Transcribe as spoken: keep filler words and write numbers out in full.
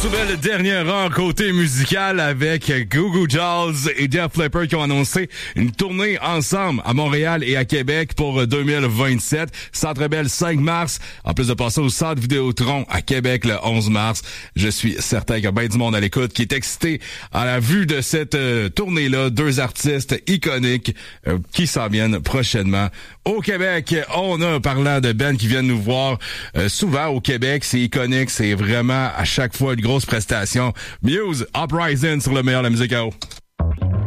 Grosse nouvelle dernière heure côté musical avec Goo Goo Dolls et Def Leppard qui ont annoncé une tournée ensemble à Montréal et à Québec pour deux mille vingt-sept. Centre Bell cinq mars, en plus de passer au Centre Vidéotron à Québec le onze mars. Je suis certain qu'il y a bien du monde à l'écoute qui est excité à la vue de cette euh, tournée-là. Deux artistes iconiques euh, qui s'en viennent prochainement au Québec. On a, parlant de bands qui viennent nous voir euh, souvent au Québec, c'est iconique, c'est vraiment à chaque fois une grosse prestation. Muse, Uprising sur le meilleur de la musique à eau.